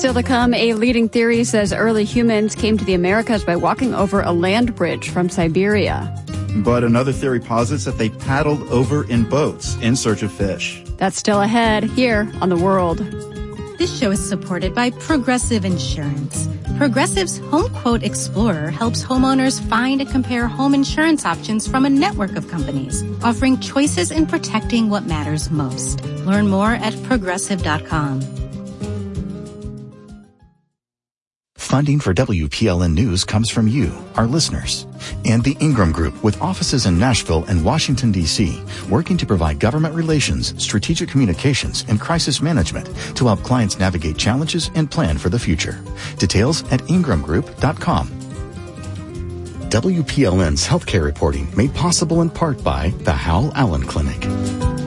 Still to come, a leading theory says early humans came to the Americas by walking over a land bridge from Siberia. But another theory posits that they paddled over in boats in search of fish. That's still ahead here on The World. This show is supported by Progressive Insurance. Progressive's Home Quote Explorer helps homeowners find and compare home insurance options from a network of companies, offering choices in protecting what matters most. Learn more at Progressive.com. Funding for WPLN News comes from you, our listeners, and the Ingram Group, with offices in Nashville and Washington, D.C., working to provide government relations, strategic communications, and crisis management to help clients navigate challenges and plan for the future. Details at ingramgroup.com. WPLN's healthcare reporting made possible in part by the Howell Allen Clinic.